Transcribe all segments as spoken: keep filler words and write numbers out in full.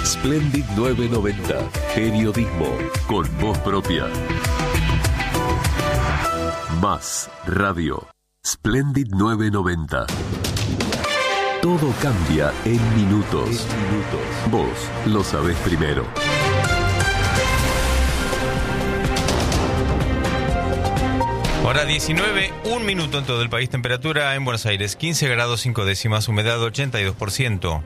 Splendid novecientos noventa. Periodismo con voz propia. Más radio. Splendid novecientos noventa. Todo cambia en minutos. En minutos. Vos lo sabés primero. Hora diecinueve, un minuto en todo el país. Temperatura en Buenos Aires, quince grados cinco décimas, humedad ochenta y dos por ciento.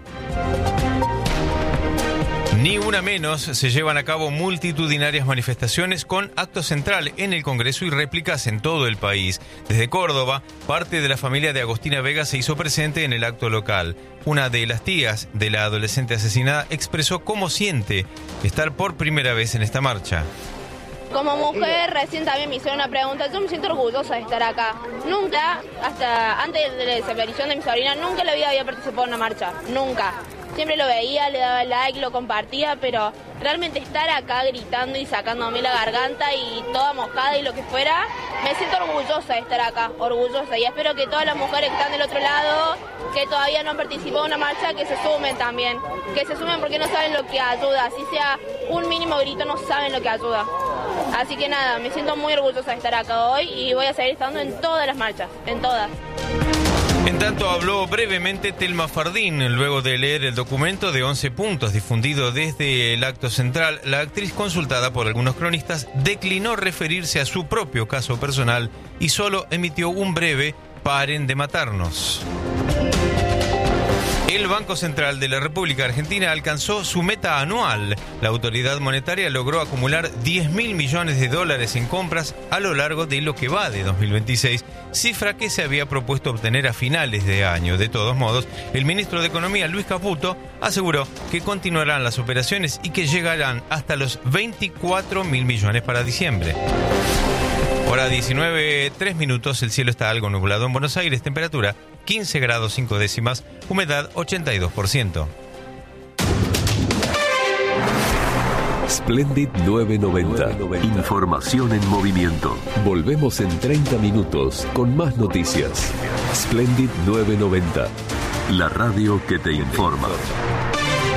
Ni una menos, se llevan a cabo multitudinarias manifestaciones con acto central en el Congreso y réplicas en todo el país. Desde Córdoba, parte de la familia de Agostina Vega se hizo presente en el acto local. Una de las tías de la adolescente asesinada expresó cómo siente estar por primera vez en esta marcha. Como mujer, recién también me hicieron una pregunta. Yo me siento orgullosa de estar acá. Nunca, hasta antes de la desaparición de mi sobrina, nunca en la vida había participado en una marcha. Nunca. Siempre lo veía, le daba like, lo compartía, pero realmente estar acá gritando y sacándome la garganta y toda mojada y lo que fuera, me siento orgullosa de estar acá, orgullosa. Y espero que todas las mujeres que están del otro lado, que todavía no han participado en una marcha, que se sumen también. Que se sumen porque no saben lo que ayuda. Así sea un mínimo grito, no saben lo que ayuda. Así que nada, me siento muy orgullosa de estar acá hoy y voy a seguir estando en todas las marchas, en todas. En tanto, habló brevemente Telma Fardín. Luego de leer el documento de once puntos difundido desde el acto central, la actriz, consultada por algunos cronistas, declinó referirse a su propio caso personal y solo emitió un breve "paren de matarnos". El Banco Central de la República Argentina alcanzó su meta anual. La autoridad monetaria logró acumular diez mil millones de dólares en compras a lo largo de lo que va de dos mil veintiséis, cifra que se había propuesto obtener a finales de año. De todos modos, el ministro de Economía, Luis Caputo, aseguró que continuarán las operaciones y que llegarán hasta los veinticuatro mil millones para diciembre. Hora diecinueve, tres minutos, el cielo está algo nublado en Buenos Aires, temperatura quince grados cinco décimas, humedad ochenta y dos por ciento. Splendid novecientos noventa. Información en movimiento. Volvemos en treinta minutos con más noticias. Splendid novecientos noventa. La radio que te informa.